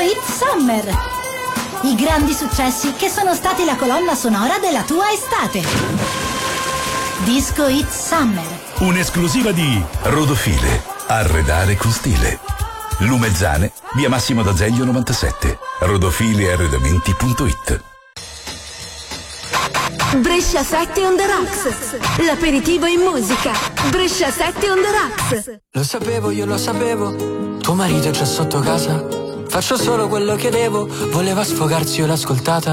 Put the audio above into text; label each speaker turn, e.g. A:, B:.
A: Hit Summer. I grandi successi che sono stati la colonna sonora della tua estate. Disco Hit Summer.
B: Un'esclusiva di Rodofile. Arredare con stile. Lumezzane, via Massimo d'Azeglio 97. Rodofilearredamenti.it.
C: Brescia 7 on the rocks. L'aperitivo in musica. Brescia 7 on the rocks.
D: Lo sapevo, io lo sapevo. Tuo marito è già sotto casa. Faccio solo quello che devo. Voleva sfogarsi, io l'ho ascoltata.